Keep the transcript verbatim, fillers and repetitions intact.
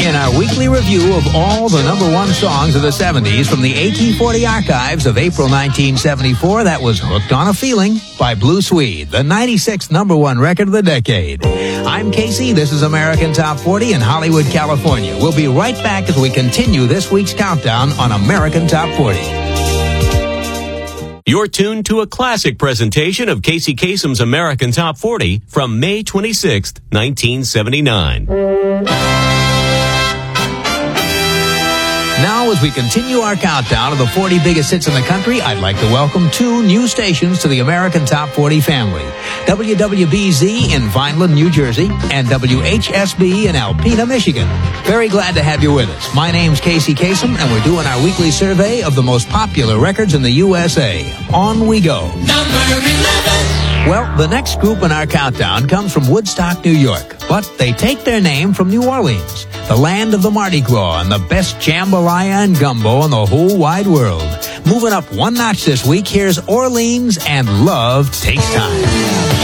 in our weekly review of all the number one songs of the seventies from the A T forty archives of April nineteen seventy-four. That was Hooked on a Feeling by Blue Swede, the ninety-sixth number one record of the decade. I'm Casey. This is American Top forty in Hollywood, California. We'll be right back as we continue this week's countdown on American Top forty. You're tuned to a classic presentation of Casey Kasem's American Top forty from May twenty-sixth, nineteen seventy-nine. Now, as we continue our countdown of the forty biggest hits in the country, I'd like to welcome two new stations to the American Top forty family. W W B Z in Vineland, New Jersey, and W H S B in Alpena, Michigan. Very glad to have you with us. My name's Casey Kasem, and we're doing our weekly survey of the most popular records in the U S A. On we go. Number eleven. Well, the next group in our countdown comes from Woodstock, New York, but they take their name from New Orleans, the land of the Mardi Gras and the best jambalaya and gumbo in the whole wide world. Moving up one notch this week, here's Orleans and Love Takes Time.